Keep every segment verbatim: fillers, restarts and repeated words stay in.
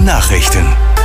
Nachrichten.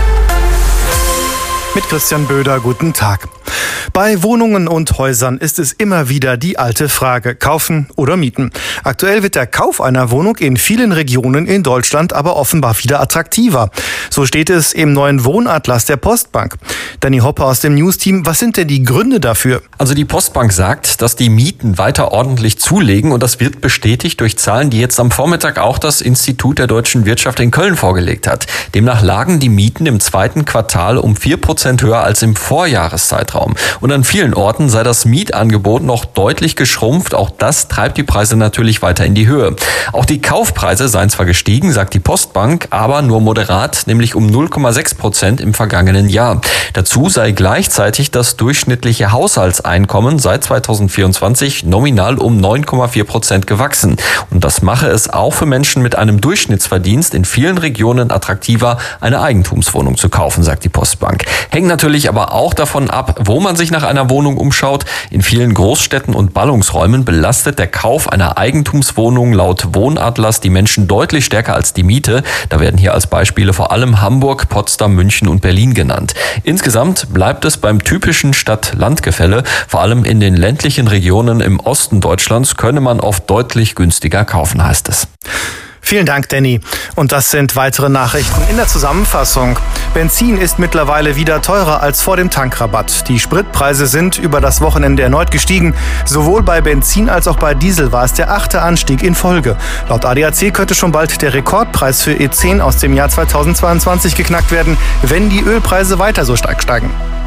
Mit Christian Böder, guten Tag. Bei Wohnungen und Häusern ist es immer wieder die alte Frage, kaufen oder mieten. Aktuell wird der Kauf einer Wohnung in vielen Regionen in Deutschland aber offenbar wieder attraktiver. So steht es im neuen Wohnatlas der Postbank. Danny Hoppe aus dem News-Team, was sind denn die Gründe dafür? Also die Postbank sagt, dass die Mieten weiter ordentlich zulegen und das wird bestätigt durch Zahlen, die jetzt am Vormittag auch das Institut der deutschen Wirtschaft in Köln vorgelegt hat. Demnach lagen die Mieten im zweiten Quartal um vier Prozent höher als im Vorjahreszeitraum. Und an vielen Orten sei das Mietangebot noch deutlich geschrumpft. Auch das treibt die Preise natürlich weiter in die Höhe. Auch die Kaufpreise seien zwar gestiegen, sagt die Postbank, aber nur moderat, nämlich um null Komma sechs Prozent im vergangenen Jahr. Dazu sei gleichzeitig das durchschnittliche Haushaltseinkommen seit zweitausendvierundzwanzig nominal um neun Komma vier Prozent gewachsen. Und das mache es auch für Menschen mit einem Durchschnittsverdienst in vielen Regionen attraktiver, eine Eigentumswohnung zu kaufen, sagt die Postbank. Hängt natürlich aber auch davon ab, wo man sich nach einer Wohnung umschaut. In vielen Großstädten und Ballungsräumen belastet der Kauf einer Eigentumswohnung laut Wohnatlas die Menschen deutlich stärker als die Miete. Da werden hier als Beispiele vor allem Hamburg, Potsdam, München und Berlin genannt. Insgesamt bleibt es beim typischen Stadt-Land-Gefälle. Vor allem in den ländlichen Regionen im Osten Deutschlands könne man oft deutlich günstiger kaufen, heißt es. Vielen Dank, Danny. Und das sind weitere Nachrichten in der Zusammenfassung. Benzin ist mittlerweile wieder teurer als vor dem Tankrabatt. Die Spritpreise sind über das Wochenende erneut gestiegen. Sowohl bei Benzin als auch bei Diesel war es der achte Anstieg in Folge. Laut A D A C könnte schon bald der Rekordpreis für E zehn aus dem Jahr zweitausendzweiundzwanzig geknackt werden, wenn die Ölpreise weiter so stark steigen.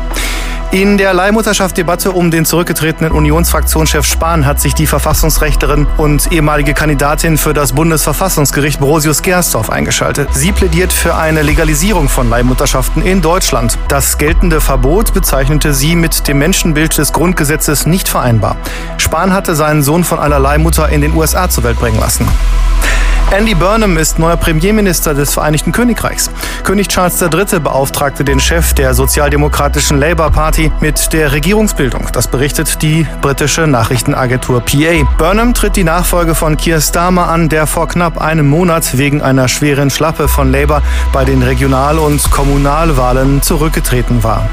In der Leihmutterschaft-Debatte um den zurückgetretenen Unionsfraktionschef Spahn hat sich die Verfassungsrechtlerin und ehemalige Kandidatin für das Bundesverfassungsgericht Brosius Gersdorf eingeschaltet. Sie plädiert für eine Legalisierung von Leihmutterschaften in Deutschland. Das geltende Verbot bezeichnete sie mit dem Menschenbild des Grundgesetzes nicht vereinbar. Spahn hatte seinen Sohn von einer Leihmutter in den U S A zur Welt bringen lassen. Andy Burnham ist neuer Premierminister des Vereinigten Königreichs. König Charles der Dritte beauftragte den Chef der sozialdemokratischen Labour Party mit der Regierungsbildung. Das berichtet die britische Nachrichtenagentur P A. Burnham tritt die Nachfolge von Keir Starmer an, der vor knapp einem Monat wegen einer schweren Schlappe von Labour bei den Regional- und Kommunalwahlen zurückgetreten war.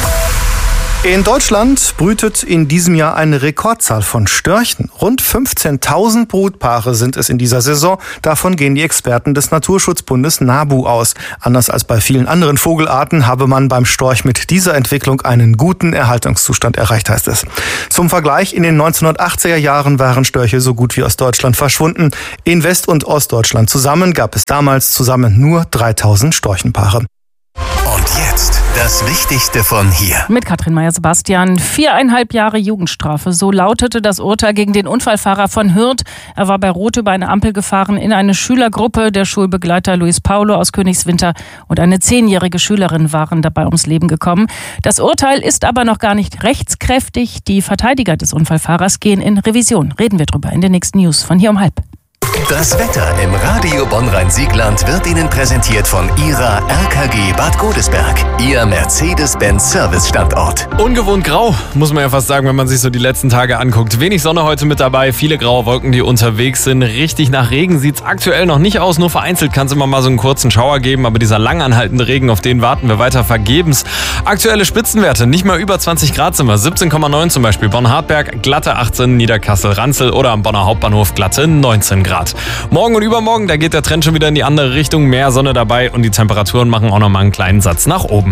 In Deutschland brütet in diesem Jahr eine Rekordzahl von Störchen. Rund fünfzehntausend Brutpaare sind es in dieser Saison. Davon gehen die Experten des Naturschutzbundes NABU aus. Anders als bei vielen anderen Vogelarten habe man beim Storch mit dieser Entwicklung einen guten Erhaltungszustand erreicht, heißt es. Zum Vergleich, in den neunzehnhundertachtziger Jahren waren Störche so gut wie aus Deutschland verschwunden. In West- und Ostdeutschland zusammen gab es damals zusammen nur dreitausend Storchenpaare. Und jetzt das Wichtigste von hier. Mit Katrin Meyer-Sebastian. Viereinhalb Jahre Jugendstrafe. So lautete das Urteil gegen den Unfallfahrer von Hürth. Er war bei Rot über eine Ampel gefahren in eine Schülergruppe. Der Schulbegleiter Luis Paulo aus Königswinter und eine zehnjährige Schülerin waren dabei ums Leben gekommen. Das Urteil ist aber noch gar nicht rechtskräftig. Die Verteidiger des Unfallfahrers gehen in Revision. Reden wir drüber in den nächsten News von hier um halb. Das Wetter im Radio Bonn-Rhein-Siegland wird Ihnen präsentiert von Ihrer R K G Bad Godesberg, Ihr Mercedes-Benz-Service-Standort. Ungewohnt grau, muss man ja fast sagen, wenn man sich so die letzten Tage anguckt. Wenig Sonne heute mit dabei, viele graue Wolken, die unterwegs sind. Richtig nach Regen sieht es aktuell noch nicht aus, nur vereinzelt kann es immer mal so einen kurzen Schauer geben, aber dieser langanhaltende Regen, auf den warten wir weiter vergebens. Aktuelle Spitzenwerte, nicht mal über zwanzig Grad sind wir, siebzehn Komma neun zum Beispiel Bonn-Hartberg, glatte achtzehn, Niederkassel-Ranzel oder am Bonner Hauptbahnhof glatte neunzehn Grad. Morgen und übermorgen, da geht der Trend schon wieder in die andere Richtung. Mehr Sonne dabei und die Temperaturen machen auch nochmal einen kleinen Satz nach oben.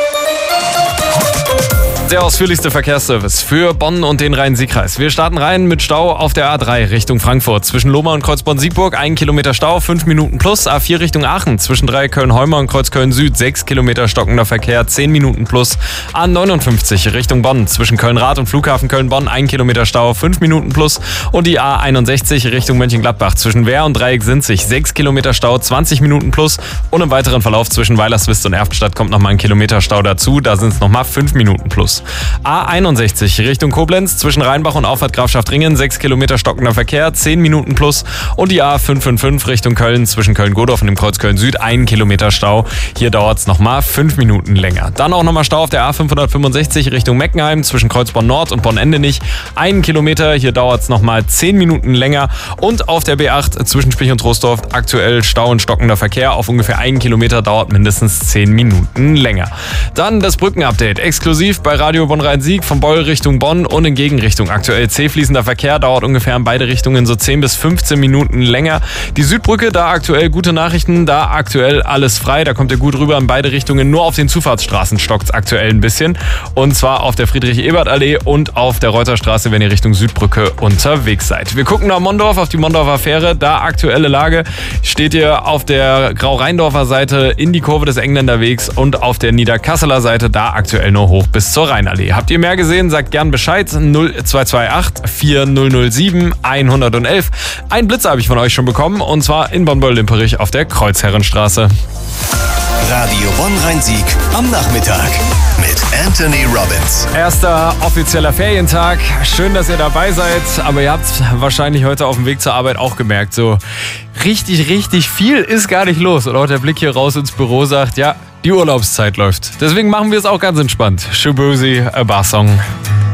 Der ausführlichste Verkehrsservice für Bonn und den Rhein-Sieg-Kreis. Wir starten rein mit Stau auf der A drei Richtung Frankfurt. Zwischen Lohmar und Kreuzborn-Siegburg ein Kilometer Stau, fünf Minuten plus. A vier Richtung Aachen. Zwischen Dreiecköln-Heumer und Kreuzköln-Süd sechs Kilometer stockender Verkehr, zehn Minuten plus. A neunundfünfzig Richtung Bonn. Zwischen Köln-Rath und Flughafen Köln-Bonn ein Kilometer Stau, fünf Minuten plus. Und die A einundsechzig Richtung Mönchengladbach. Zwischen Wehr und Dreieck-Sinzig sechs Kilometer Stau, zwanzig Minuten plus. Und im weiteren Verlauf zwischen Weilerswist und Erftstadt kommt nochmal ein Kilometer Stau dazu. Da sind es nochmal fünf Minuten plus. plus. A einundsechzig Richtung Koblenz zwischen Rheinbach und Auffahrt Grafschaft-Ringen, sechs Kilometer stockender Verkehr, zehn Minuten plus. Und die A fünf fünf fünf Richtung Köln zwischen Köln-Godorf und dem Kreuz Köln-Süd, ein Kilometer Stau. Hier dauert es nochmal fünf Minuten länger. Dann auch nochmal Stau auf der A fünfhundertfünfundsechzig Richtung Meckenheim zwischen Kreuz Bonn-Nord und Bonn-Endenich, ein Kilometer. Hier dauert es nochmal zehn Minuten länger. Und auf der B acht zwischen Spich und Troisdorf aktuell Stau und stockender Verkehr. Auf ungefähr einen Kilometer dauert mindestens zehn Minuten länger. Dann das Brückenupdate. Exklusiv bei Radio Bonn-Rhein-Sieg von Beul Richtung Bonn und in Gegenrichtung. Aktuell C-fließender Verkehr, dauert ungefähr in beide Richtungen so zehn bis fünfzehn Minuten länger. Die Südbrücke, da aktuell gute Nachrichten, da aktuell alles frei. Da kommt ihr gut rüber in beide Richtungen. Nur auf den Zufahrtsstraßen stockt es aktuell ein bisschen. Und zwar auf der Friedrich-Ebert-Allee und auf der Reuterstraße, wenn ihr Richtung Südbrücke unterwegs seid. Wir gucken nach Mondorf, auf die Mondorfer Fähre. Da aktuelle Lage. Steht ihr auf der Grau-Rheindorfer Seite in die Kurve des Engländerwegs und auf der Niederkasseler Seite da aktuell nur hoch bis zur Rheinallee. Habt ihr mehr gesehen? Sagt gern Bescheid. null zwei zwei acht vier null null sieben eins eins eins. Ein Blitz habe ich von euch schon bekommen und zwar in Bonn-Böll-Limperich auf der Kreuzherrenstraße. Radio Bonn-Rhein-Sieg am Nachmittag mit Anthony Robbins. Erster offizieller Ferientag. Schön, dass ihr dabei seid. Aber ihr habt wahrscheinlich heute auf dem Weg zur Arbeit auch gemerkt, so richtig, richtig viel ist gar nicht los. Und auch der Blick hier raus ins Büro sagt, ja, die Urlaubszeit läuft. Deswegen machen wir es auch ganz entspannt. Shaboozey, a Bar Song.